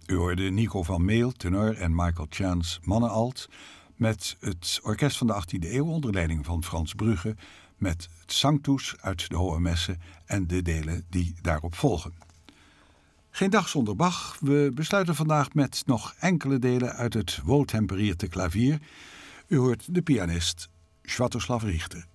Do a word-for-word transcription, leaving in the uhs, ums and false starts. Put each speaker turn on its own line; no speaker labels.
U hoorde Nico van Meel, tenor, en Michael Chance, mannenalt, met het orkest van de achttiende eeuw onder leiding van Frans Brugge, met het Sanctus uit de Hohe Messe en de delen die daarop volgen. Geen dag zonder Bach. We besluiten vandaag met nog enkele delen uit het Wohltemperierte klavier. U hoort de pianist Swiatoslav Richter.